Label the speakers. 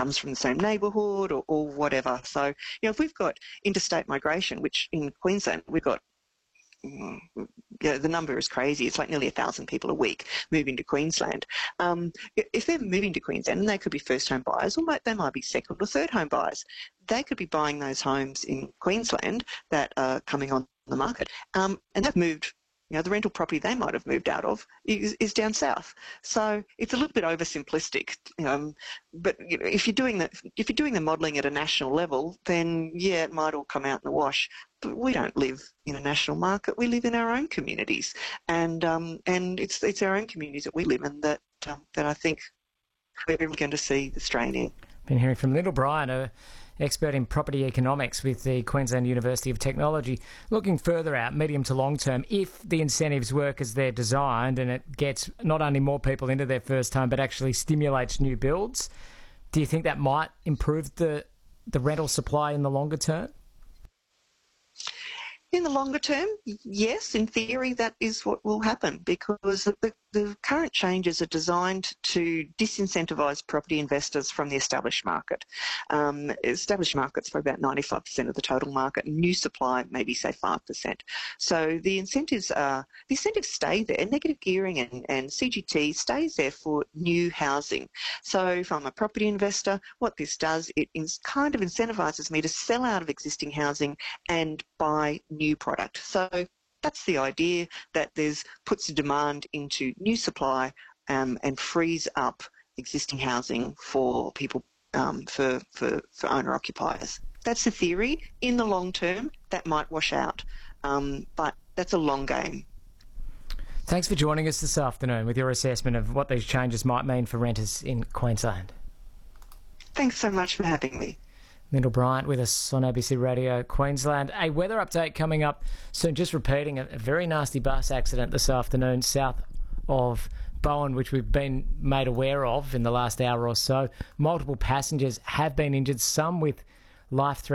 Speaker 1: comes from the same neighbourhood or whatever. So, if we've got interstate migration, which in Queensland we've got, the number is crazy. It's like nearly 1,000 people a week moving to Queensland. If they're moving to Queensland, and they could be first-home buyers, or they might be second or third-home buyers, they could be buying those homes in Queensland that are coming on the market, and they've moved. The rental property they might have moved out of is down south. So it's a little bit oversimplistic. But if you're doing the modelling at a national level, then it might all come out in the wash. But we don't live in a national market. We live in our own communities, and it's our own communities that we live in that I think we're going to see the strain in.
Speaker 2: Been hearing from Lyndall Bryant, an expert in property economics with the Queensland University of Technology, looking further out, medium to long term, if the incentives work as they're designed and it gets not only more people into their first home but actually stimulates new builds, do you think that might improve the rental supply in the longer term?
Speaker 1: In the longer term, yes, in theory that is what will happen, because the current changes are designed to disincentivise property investors from the established market. Established markets for about 95% of the total market, and new supply maybe say 5%. So the incentives stay there. Negative gearing and CGT stays there for new housing. So if I'm a property investor, what this does, it kind of incentivises me to sell out of existing housing and buy new product. So that's the idea, that puts a demand into new supply and frees up existing housing for people, for owner-occupiers. That's the theory. In the long term, that might wash out, but that's a long game.
Speaker 2: Thanks for joining us this afternoon with your assessment of what these changes might mean for renters in Queensland.
Speaker 1: Thanks so much for having me.
Speaker 2: Lyndall Bryant with us on ABC Radio Queensland. A weather update coming up soon. Just repeating, a very nasty bus accident this afternoon south of Bowen, which we've been made aware of in the last hour or so. Multiple passengers have been injured, some with life-threatening